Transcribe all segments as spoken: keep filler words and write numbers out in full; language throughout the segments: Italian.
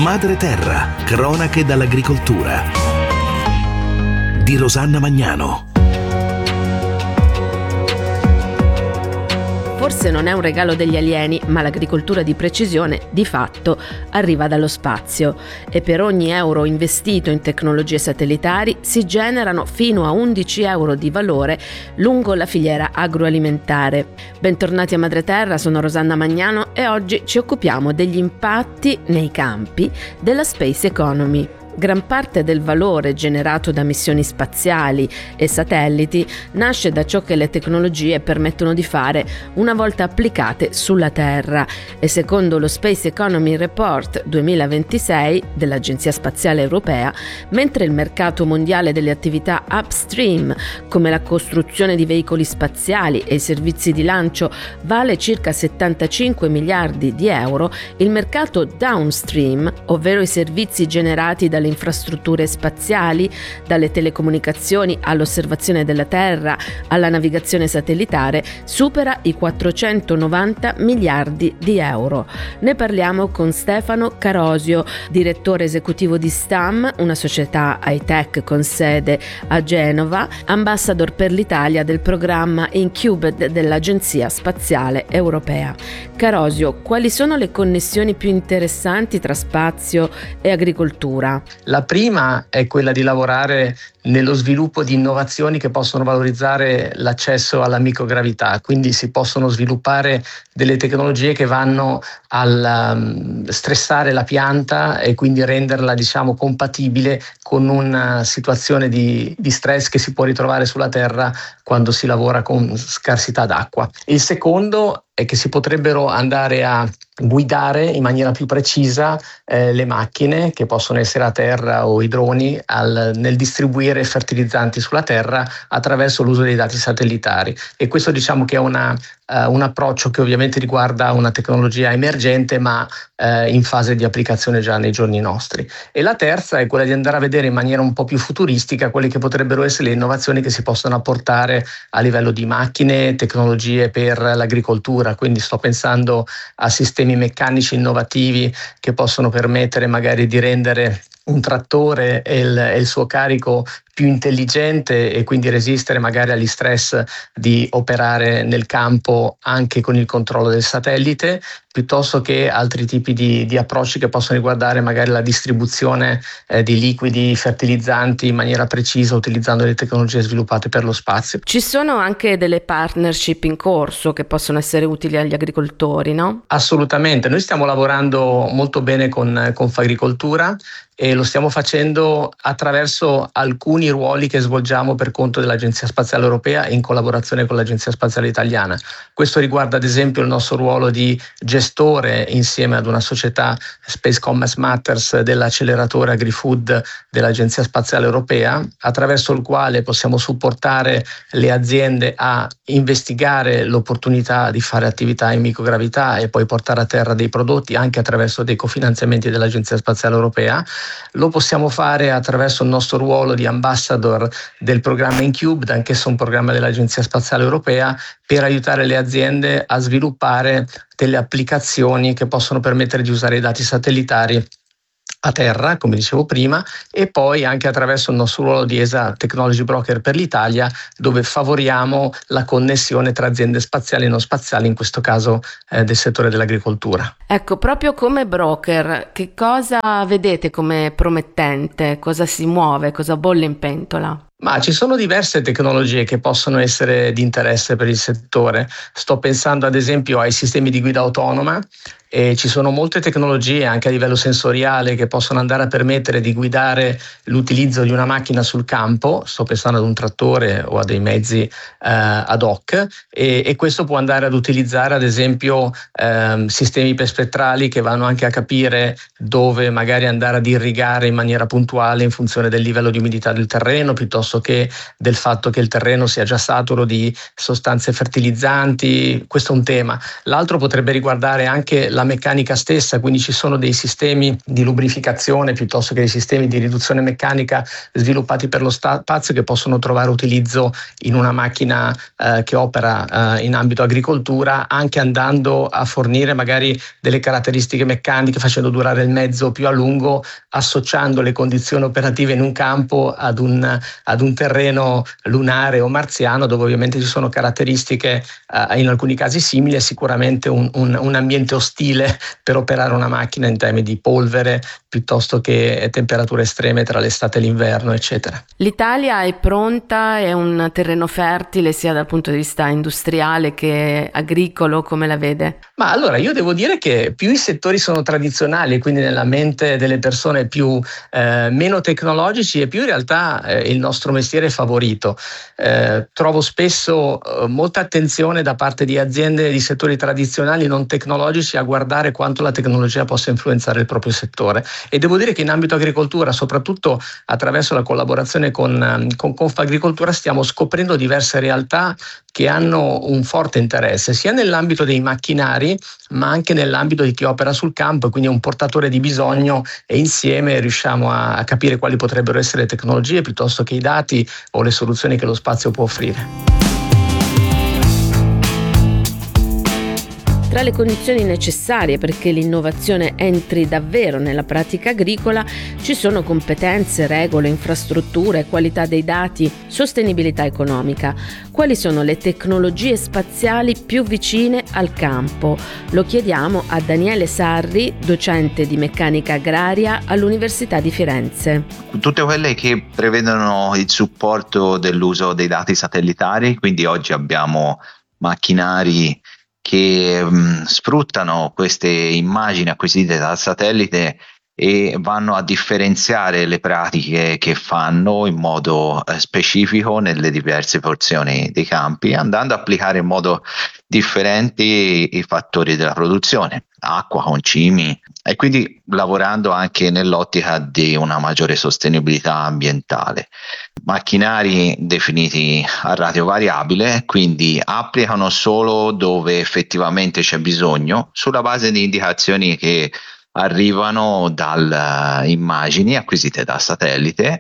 Madre Terra, cronache dall'agricoltura. Di Rosanna Magnano. Forse non è un regalo degli alieni, ma l'agricoltura di precisione, di fatto, arriva dallo spazio e per ogni euro investito in tecnologie satellitari si generano fino a undici euro di valore lungo la filiera agroalimentare. Bentornati a Madre Terra, sono Rosanna Magnano e oggi ci occupiamo degli impatti nei campi della Space Economy. Gran parte del valore generato da missioni spaziali e satelliti nasce da ciò che le tecnologie permettono di fare una volta applicate sulla Terra e secondo lo Space Economy Report duemilaventisei dell'Agenzia Spaziale Europea, mentre il mercato mondiale delle attività upstream come la costruzione di veicoli spaziali e i servizi di lancio vale circa settantacinque miliardi di euro, il mercato downstream, ovvero i servizi generati dalle infrastrutture spaziali, dalle telecomunicazioni all'osservazione della Terra alla navigazione satellitare, supera i quattrocentonovanta miliardi di euro. Ne parliamo con Stefano Carosio, direttore esecutivo di Stam, una società high-tech con sede a Genova, ambassador per l'Italia del programma Incubed dell'Agenzia Spaziale Europea. Carosio, quali sono le connessioni più interessanti tra spazio e agricoltura? La prima è quella di lavorare nello sviluppo di innovazioni che possono valorizzare l'accesso alla microgravità, quindi si possono sviluppare delle tecnologie che vanno a um, stressare la pianta e quindi renderla, diciamo, compatibile con una situazione di, di stress che si può ritrovare sulla Terra quando si lavora con scarsità d'acqua. Il secondo è che si potrebbero andare a guidare in maniera più precisa eh, le macchine, che possono essere a terra o i droni, al, nel distribuire fertilizzanti sulla terra attraverso l'uso dei dati satellitari. E questo, diciamo, che è una, uh, un approccio che ovviamente riguarda una tecnologia emergente ma uh, in fase di applicazione già nei giorni nostri. E la terza è quella di andare a vedere in maniera un po' più futuristica quelle che potrebbero essere le innovazioni che si possono apportare a livello di macchine, tecnologie per l'agricoltura. Quindi sto pensando a sistemi meccanici innovativi che possono permettere magari di rendere un trattore e il, e il suo carico più intelligente e quindi resistere magari agli stress di operare nel campo anche con il controllo del satellite, piuttosto che altri tipi di, di approcci che possono riguardare magari la distribuzione eh, di liquidi fertilizzanti in maniera precisa utilizzando le tecnologie sviluppate per lo spazio. Ci sono anche delle partnership in corso che possono essere utili agli agricoltori, no? Assolutamente, noi stiamo lavorando molto bene con Confagricoltura e lo stiamo facendo attraverso alcuni ruoli che svolgiamo per conto dell'Agenzia Spaziale Europea in collaborazione con l'Agenzia Spaziale Italiana. Questo riguarda ad esempio il nostro ruolo di gestore insieme ad una società Space Commerce Matters dell'acceleratore AgriFood dell'Agenzia Spaziale Europea, attraverso il quale possiamo supportare le aziende a investigare l'opportunità di fare attività in microgravità e poi portare a terra dei prodotti anche attraverso dei cofinanziamenti dell'Agenzia Spaziale Europea. Lo possiamo fare attraverso il nostro ruolo di ambassador del programma Incubed, anch'esso un programma dell'Agenzia Spaziale Europea, per aiutare le aziende a sviluppare delle applicazioni che possono permettere di usare i dati satellitari a terra, come dicevo prima, e poi anche attraverso il nostro ruolo di E S A Technology Broker per l'Italia, dove favoriamo la connessione tra aziende spaziali e non spaziali, in questo caso eh, del settore dell'agricoltura. Ecco, proprio come broker, che cosa vedete come promettente? Cosa si muove? Cosa bolle in pentola? Ma ci sono diverse tecnologie che possono essere di interesse per il settore. Sto pensando ad esempio ai sistemi di guida autonoma e ci sono molte tecnologie anche a livello sensoriale che possono andare a permettere di guidare l'utilizzo di una macchina sul campo. Sto pensando ad un trattore o a dei mezzi eh, ad hoc e, e questo può andare ad utilizzare ad esempio ehm, sistemi iperspettrali che vanno anche a capire dove magari andare ad irrigare in maniera puntuale in funzione del livello di umidità del terreno, piuttosto che del fatto che il terreno sia già saturo di sostanze fertilizzanti. Questo è un tema. L'altro potrebbe riguardare anche la meccanica stessa, quindi ci sono dei sistemi di lubrificazione piuttosto che dei sistemi di riduzione meccanica sviluppati per lo spazio che possono trovare utilizzo in una macchina eh, che opera eh, in ambito agricoltura, anche andando a fornire magari delle caratteristiche meccaniche, facendo durare il mezzo più a lungo, associando le condizioni operative in un campo ad un, ad un terreno lunare o marziano, dove ovviamente ci sono caratteristiche eh, in alcuni casi simili, e sicuramente un, un, un ambiente ostile per operare una macchina in termini di polvere piuttosto che temperature estreme tra l'estate e l'inverno, eccetera. L'Italia è pronta, è un terreno fertile sia dal punto di vista industriale che agricolo, come la vede? Ma allora io devo dire che più i settori sono tradizionali, quindi nella mente delle persone più eh, meno tecnologici, e più in realtà eh, il nostro mestiere è favorito. Eh, trovo spesso eh, molta attenzione da parte di aziende di settori tradizionali non tecnologici a guardare quanto la tecnologia possa influenzare il proprio settore, e devo dire che in ambito agricoltura, soprattutto attraverso la collaborazione con, con Confagricoltura, stiamo scoprendo diverse realtà che hanno un forte interesse sia nell'ambito dei macchinari ma anche nell'ambito di chi opera sul campo, e quindi è un portatore di bisogno, e insieme riusciamo a, a capire quali potrebbero essere le tecnologie piuttosto che i dati o le soluzioni che lo spazio può offrire. Tra le condizioni necessarie perché l'innovazione entri davvero nella pratica agricola ci sono competenze, regole, infrastrutture, qualità dei dati, sostenibilità economica. Quali sono le tecnologie spaziali più vicine al campo? Lo chiediamo a Daniele Sarri, docente di meccanica agraria all'Università di Firenze. Tutte quelle che prevedono il supporto dell'uso dei dati satellitari, quindi oggi abbiamo macchinari che mh, sfruttano queste immagini acquisite dal satellite e vanno a differenziare le pratiche che fanno in modo eh, specifico nelle diverse porzioni dei campi, andando a applicare in modo differente i fattori della produzione, acqua, concimi, e quindi lavorando anche nell'ottica di una maggiore sostenibilità ambientale. Macchinari definiti a ratio variabile, quindi applicano solo dove effettivamente c'è bisogno, sulla base di indicazioni che arrivano dalle immagini acquisite da satellite.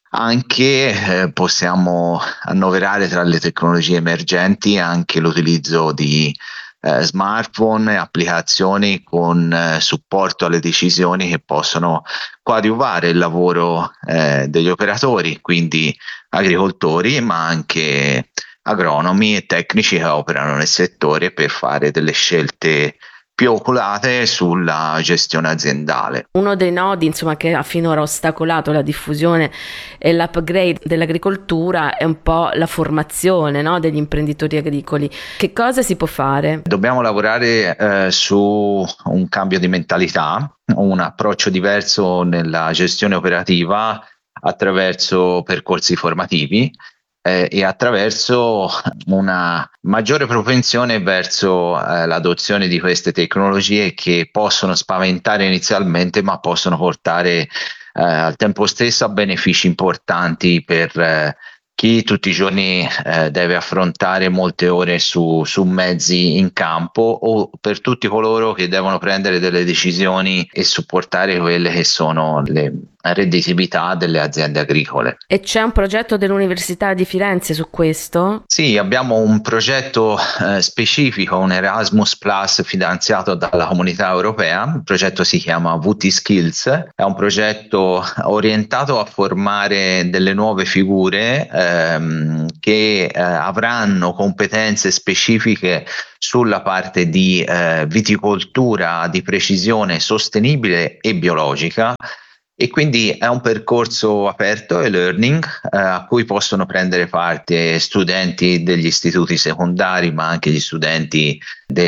Anche eh, possiamo annoverare tra le tecnologie emergenti anche l'utilizzo di eh, smartphone e applicazioni con eh, supporto alle decisioni che possono coadiuvare il lavoro eh, degli operatori, quindi agricoltori, ma anche agronomi e tecnici che operano nel settore per fare delle scelte più oculate sulla gestione aziendale. Uno dei nodi, insomma, che ha finora ostacolato la diffusione e l'upgrade dell'agricoltura è un po' la formazione, no, degli imprenditori agricoli. Che cosa si può fare? Dobbiamo lavorare eh, su un cambio di mentalità, un approccio diverso nella gestione operativa attraverso percorsi formativi Eh, e attraverso una maggiore propensione verso eh, l'adozione di queste tecnologie che possono spaventare inizialmente, ma possono portare eh, al tempo stesso a benefici importanti per eh, chi tutti i giorni eh, deve affrontare molte ore su, su mezzi in campo, o per tutti coloro che devono prendere delle decisioni e supportare quelle che sono le redditività delle aziende agricole. E c'è un progetto dell'Università di Firenze su questo? Sì, abbiamo un progetto eh, specifico, un Erasmus Plus finanziato dalla Comunità Europea. Il progetto si chiama V T Skills, è un progetto orientato a formare delle nuove figure ehm, che eh, avranno competenze specifiche sulla parte di eh, viticoltura di precisione sostenibile e biologica. E quindi è un percorso aperto e-learning eh, a cui possono prendere parte studenti degli istituti secondari, ma anche gli studenti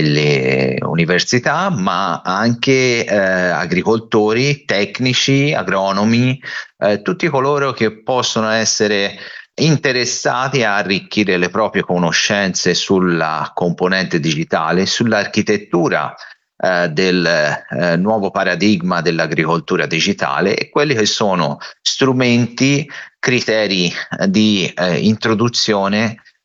delle università, ma anche eh, agricoltori, tecnici, agronomi, eh, tutti coloro che possono essere interessati a arricchire le proprie conoscenze sulla componente digitale, sull'architettura Eh, del eh, nuovo paradigma dell'agricoltura digitale, e quelli che sono strumenti, criteri di eh, introduzione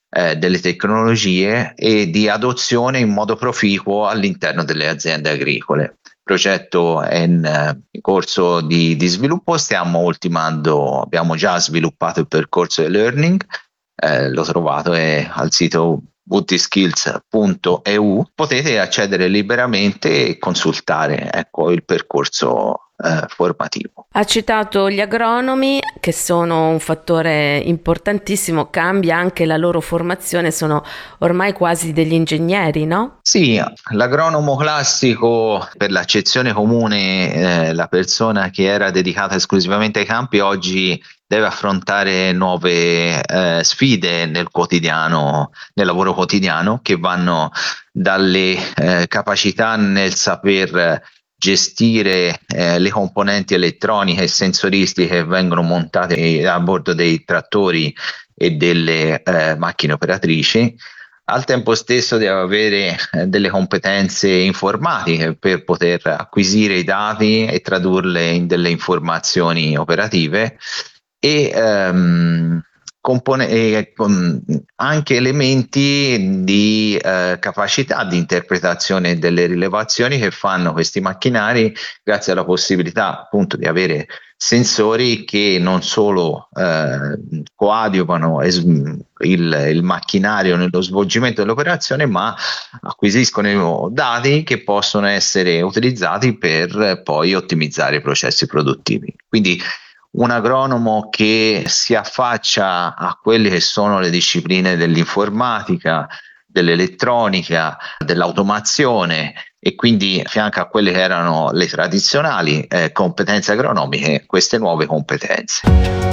eh, delle tecnologie e di adozione in modo proficuo all'interno delle aziende agricole. Il progetto è in, in corso di, di sviluppo, stiamo ultimando, abbiamo già sviluppato il percorso di learning, eh, l'ho trovato è al sito bootyskills punto e u, potete accedere liberamente e consultare, ecco, il percorso eh, formativo. Ha citato gli agronomi, che sono un fattore importantissimo, cambia anche la loro formazione, sono ormai quasi degli ingegneri, no? Sì, l'agronomo classico, per l'accezione comune, eh, la persona che era dedicata esclusivamente ai campi, oggi deve affrontare nuove eh, sfide nel quotidiano, nel lavoro quotidiano, che vanno dalle eh, capacità nel saper gestire eh, le componenti elettroniche e sensoristiche che vengono montate a bordo dei trattori e delle eh, macchine operatrici, al tempo stesso deve avere eh, delle competenze informatiche per poter acquisire i dati e tradurle in delle informazioni operative e ehm, compone- e, com- anche elementi di eh, capacità di interpretazione delle rilevazioni che fanno questi macchinari grazie alla possibilità appunto di avere sensori che non solo eh, coadiuvano es- il, il macchinario nello svolgimento dell'operazione, ma acquisiscono dati che possono essere utilizzati per poi ottimizzare i processi produttivi. Quindi un agronomo che si affaccia a quelle che sono le discipline dell'informatica, dell'elettronica, dell'automazione e quindi affianca a quelle che erano le tradizionali eh, competenze agronomiche, queste nuove competenze.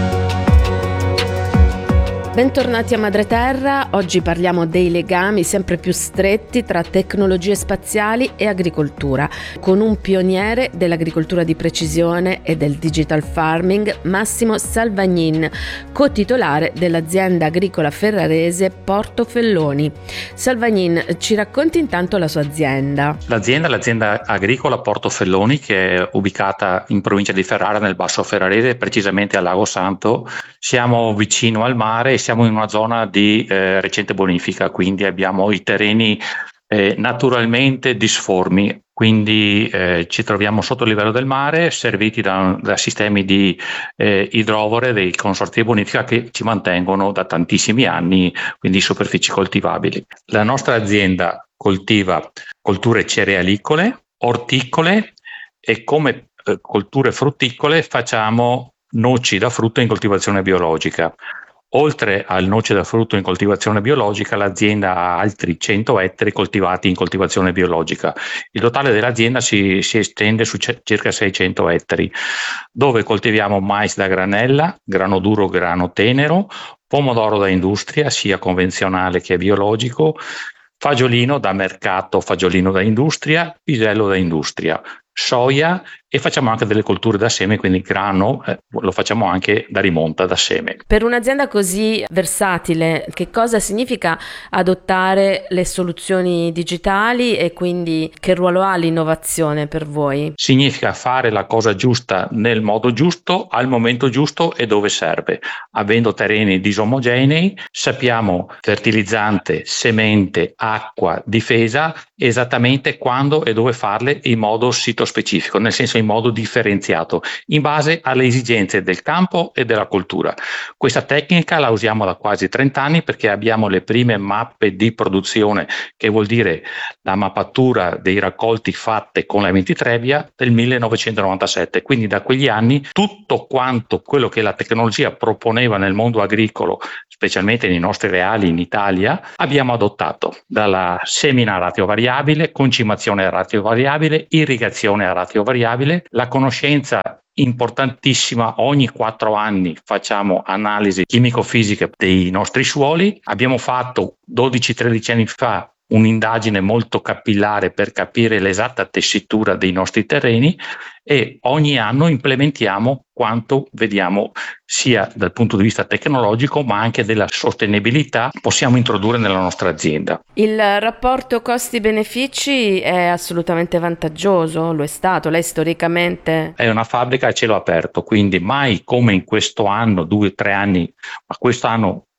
Bentornati a Madreterra, oggi parliamo dei legami sempre più stretti tra tecnologie spaziali e agricoltura, con un pioniere dell'agricoltura di precisione e del digital farming, Massimo Salvagnin, cotitolare dell'azienda agricola ferrarese Portofelloni. Salvagnin, ci racconti intanto la sua azienda. L'azienda è l'azienda agricola Portofelloni, che è ubicata in provincia di Ferrara, nel Basso Ferrarese, precisamente a Lago Santo. Siamo vicino al mare e siamo in una zona di eh, recente bonifica, quindi abbiamo i terreni eh, naturalmente disformi, quindi eh, ci troviamo sotto il livello del mare, serviti da, da sistemi di eh, idrovore dei consorzi di bonifica che ci mantengono da tantissimi anni, quindi superfici coltivabili. La nostra azienda coltiva colture cerealicole, orticole e come eh, colture frutticole facciamo noci da frutto in coltivazione biologica. Oltre al noce da frutto in coltivazione biologica, l'azienda ha altri cento ettari coltivati in coltivazione biologica. Il totale dell'azienda si, si estende su c- circa seicento ettari, dove coltiviamo mais da granella, grano duro, grano tenero, pomodoro da industria, sia convenzionale che biologico, fagiolino da mercato, fagiolino da industria, pisello da industria, soia e facciamo anche delle colture da seme, quindi grano eh, lo facciamo anche da rimonta da seme. Per un'azienda così versatile, che cosa significa adottare le soluzioni digitali e quindi che ruolo ha l'innovazione per voi? Significa fare la cosa giusta nel modo giusto, al momento giusto e dove serve. Avendo terreni disomogenei, sappiamo fertilizzante, semente, acqua, difesa, esattamente quando e dove farle in modo sitospecifico, nel senso in modo differenziato, in base alle esigenze del campo e della coltura. Questa tecnica la usiamo da quasi trenta anni perché abbiamo le prime mappe di produzione, che vuol dire la mappatura dei raccolti fatte con la Ventitrebbia del millenovecentonovantasette. Quindi da quegli anni tutto quanto quello che la tecnologia proponeva nel mondo agricolo, specialmente nei nostri reali in Italia, abbiamo adottato, dalla semina a ratio variabile, concimazione a ratio variabile, irrigazione a ratio variabile, la conoscenza importantissima, ogni quattro anni facciamo analisi chimico-fisiche dei nostri suoli. Abbiamo fatto dodici tredici anni fa un'indagine molto capillare per capire l'esatta tessitura dei nostri terreni e ogni anno implementiamo quanto vediamo sia dal punto di vista tecnologico ma anche della sostenibilità possiamo introdurre nella nostra azienda. Il rapporto costi-benefici è assolutamente vantaggioso, lo è stato, lei storicamente... È una fabbrica a cielo aperto, quindi mai come in questo anno, due o tre anni, ma questo anno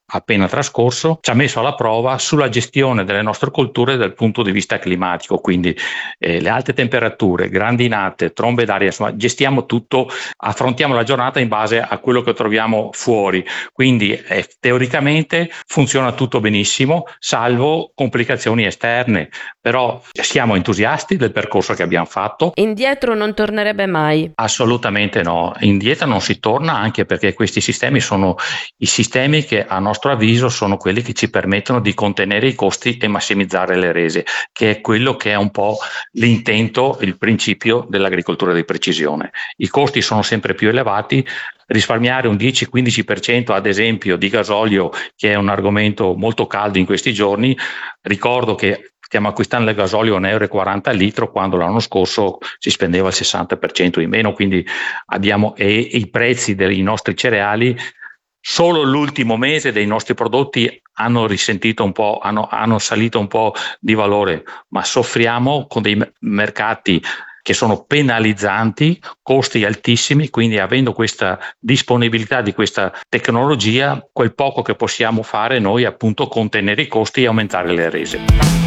appena trascorso ci ha messo alla prova sulla gestione delle nostre colture dal punto di vista climatico, quindi eh, le alte temperature, grandinate, trombe d'aria, insomma gestiamo tutto, affrontiamo la giornata in base a quello che troviamo fuori, quindi eh, teoricamente funziona tutto benissimo, salvo complicazioni esterne, però siamo entusiasti del percorso che abbiamo fatto. Indietro non tornerebbe mai? Assolutamente no, indietro non si torna, anche perché questi sistemi sono i sistemi che a nostro avviso sono quelli che ci permettono di contenere i costi e massimizzare le rese, che è quello che è un po' l'intento, il principio dell'agricoltura di precisione. I costi sono sempre più elevati, risparmiare un dieci-quindici per cento ad esempio di gasolio, che è un argomento molto caldo in questi giorni. Ricordo che stiamo acquistando il gasolio a un euro e quaranta al litro quando l'anno scorso si spendeva il sessanta per cento in meno, quindi abbiamo e, e i prezzi dei nostri cereali solo l'ultimo mese dei nostri prodotti hanno risentito un po', hanno, hanno salito un po' di valore, ma soffriamo con dei mercati che sono penalizzanti, costi altissimi, quindi avendo questa disponibilità di questa tecnologia, quel poco che possiamo fare noi è appunto contenere i costi e aumentare le rese.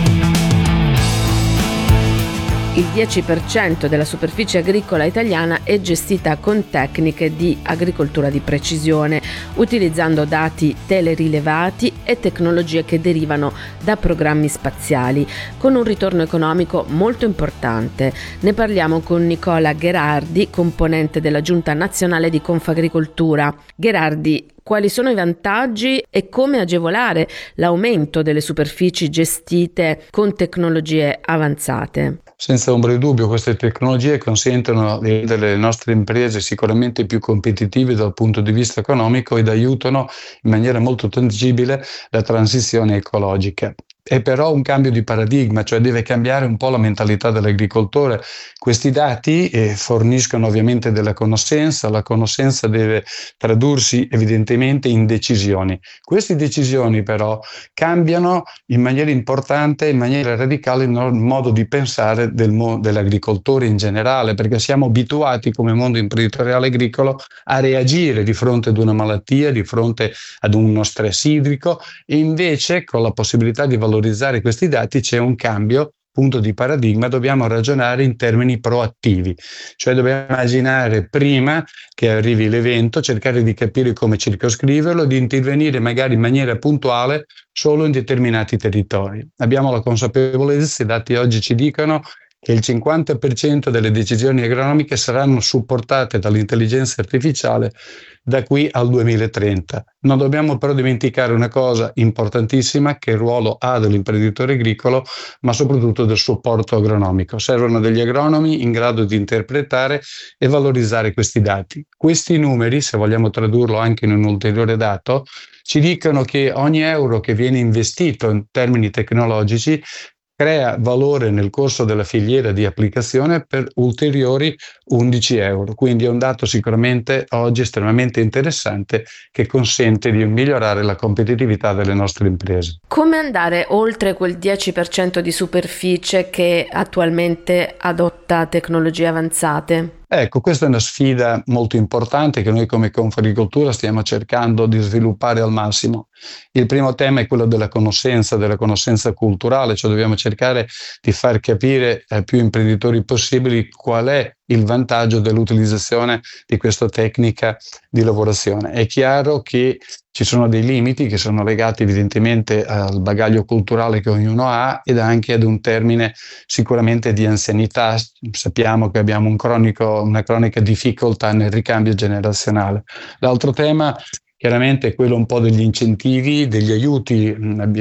Il dieci per cento della superficie agricola italiana è gestita con tecniche di agricoltura di precisione, utilizzando dati telerilevati e tecnologie che derivano da programmi spaziali, con un ritorno economico molto importante. Ne parliamo con Nicola Gherardi, componente della Giunta Nazionale di Confagricoltura. Gherardi, quali sono i vantaggi e come agevolare l'aumento delle superfici gestite con tecnologie avanzate? Senza ombra di dubbio, queste tecnologie consentono di rendere le nostre imprese sicuramente più competitive dal punto di vista economico ed aiutano in maniera molto tangibile la transizione ecologica. È però un cambio di paradigma, cioè deve cambiare un po' la mentalità dell'agricoltore. Questi dati eh, forniscono ovviamente della conoscenza, la conoscenza deve tradursi evidentemente in decisioni. Queste decisioni però cambiano in maniera importante, in maniera radicale il modo di pensare del mo- dell'agricoltore in generale, perché siamo abituati come mondo imprenditoriale agricolo a reagire di fronte ad una malattia, di fronte ad uno stress idrico, e invece con la possibilità di valorizzare valorizzare questi dati c'è un cambio, punto di paradigma, dobbiamo ragionare in termini proattivi, cioè dobbiamo immaginare prima che arrivi l'evento, cercare di capire come circoscriverlo, di intervenire magari in maniera puntuale solo in determinati territori. Abbiamo la consapevolezza, i dati oggi ci dicono che il cinquanta per cento delle decisioni agronomiche saranno supportate dall'intelligenza artificiale da qui al duemilatrenta. Non dobbiamo però dimenticare una cosa importantissima, che il ruolo ha dell'imprenditore agricolo, ma soprattutto del supporto agronomico. Servono degli agronomi in grado di interpretare e valorizzare questi dati. Questi numeri, se vogliamo tradurlo anche in un ulteriore dato, ci dicono che ogni euro che viene investito in termini tecnologici crea valore nel corso della filiera di applicazione per ulteriori undici euro. Quindi è un dato sicuramente oggi estremamente interessante che consente di migliorare la competitività delle nostre imprese. Come andare oltre quel dieci per cento di superficie che attualmente adotta tecnologie avanzate? Ecco, questa è una sfida molto importante che noi come Confagricoltura stiamo cercando di sviluppare al massimo. Il primo tema è quello della conoscenza, della conoscenza culturale, cioè dobbiamo cercare di far capire ai più imprenditori possibili qual è il vantaggio dell'utilizzazione di questa tecnica di lavorazione. È chiaro che ci sono dei limiti che sono legati evidentemente al bagaglio culturale che ognuno ha ed anche ad un termine sicuramente di anzianità. Sappiamo che abbiamo un cronico, una cronica difficoltà nel ricambio generazionale. L'altro tema chiaramente è quello un po' degli incentivi, degli aiuti.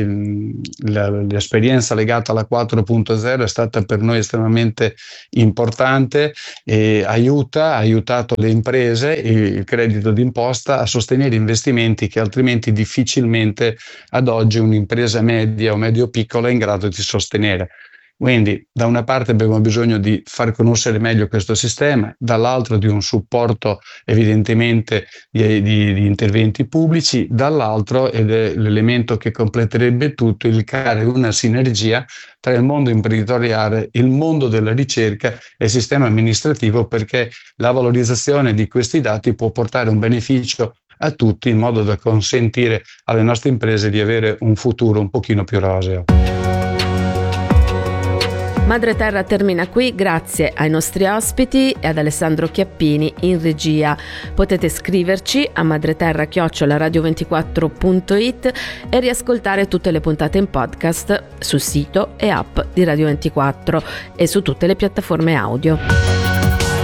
L'esperienza legata alla quattro punto zero è stata per noi estremamente importante e aiuta, ha aiutato le imprese e il credito d'imposta a sostenere investimenti che altrimenti difficilmente ad oggi un'impresa media o medio-piccola è in grado di sostenere. Quindi da una parte abbiamo bisogno di far conoscere meglio questo sistema, dall'altro di un supporto evidentemente di, di, di interventi pubblici, dall'altro, ed è l'elemento che completerebbe tutto, il creare una sinergia tra il mondo imprenditoriale, il mondo della ricerca e il sistema amministrativo, perché la valorizzazione di questi dati può portare un beneficio a tutti, in modo da consentire alle nostre imprese di avere un futuro un pochino più roseo. Madre Terra termina qui, grazie ai nostri ospiti e ad Alessandro Chiappini in regia. Potete scriverci a madreterra chiocciola radio ventiquattro punto it e riascoltare tutte le puntate in podcast sul sito e app di Radio ventiquattro e su tutte le piattaforme audio.